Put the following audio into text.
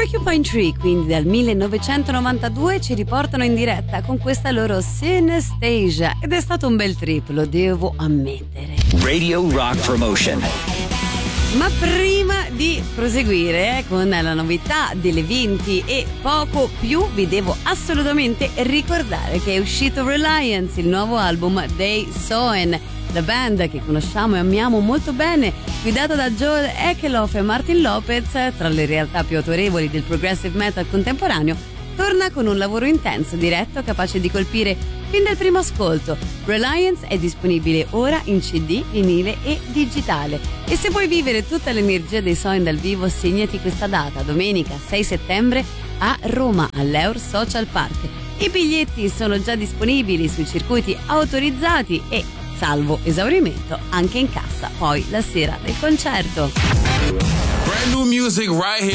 Porcupine Tree, quindi dal 1992, ci riportano in diretta con questa loro Synesthesia ed è stato un bel trip, lo devo ammettere. Radio Rock Promotion. Ma prima di proseguire con la novità delle 20 e poco più, vi devo assolutamente ricordare che è uscito Reliance, il nuovo album dei Soen, la band che conosciamo e amiamo molto bene, guidata da Joel Ekelof e Martin Lopez, tra le realtà più autorevoli del progressive metal contemporaneo, torna con un lavoro intenso, diretto, capace di colpire fin dal primo ascolto. Reliance è disponibile ora in CD, vinile e digitale. E se vuoi vivere tutta l'energia dei Soen dal vivo, segnati questa data, domenica 6 settembre a Roma, all'Eur Social Park. I biglietti sono già disponibili sui circuiti autorizzati e, salvo esaurimento, anche in cassa poi la sera del concerto. Brand new music right here.